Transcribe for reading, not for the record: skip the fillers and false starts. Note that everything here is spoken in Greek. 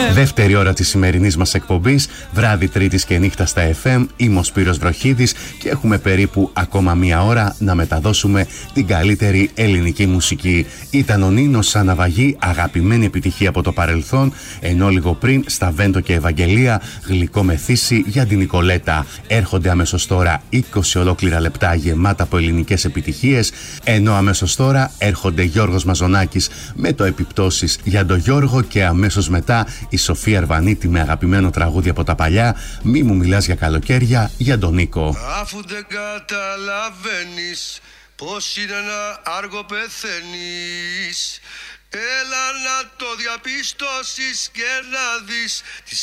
Δεύτερη ώρα της σημερινής μας εκπομπής, βράδυ Τρίτης και νύχτα στα FM. Είμαι ο Σπύρος Βροχίδης και έχουμε περίπου ακόμα μία ώρα να μεταδώσουμε την καλύτερη ελληνική μουσική. Ήταν ο Νίνος σαν ναυαγή, αγαπημένη επιτυχία από το παρελθόν, ενώ λίγο πριν στα Βέντο και Ευαγγελία, γλυκό μεθύσι για την Νικολέτα. Έρχονται αμέσως τώρα 20 ολόκληρα λεπτά γεμάτα από ελληνικές επιτυχίες, ενώ αμέσως τώρα έρχονται Γιώργος Μαζονάκης με το Επιπτώσεις για τον Γιώργο και αμέσως μετά η Σοφία Αρβανίτη με αγαπημένο τραγούδι από τα παλιά, Μη μου μιλάς για καλοκαίρια, για τον Νίκο. Αφού δεν καταλαβαίνεις πως είναι να άργο πεθαίνεις, έλα να το διαπιστώσεις και να δεις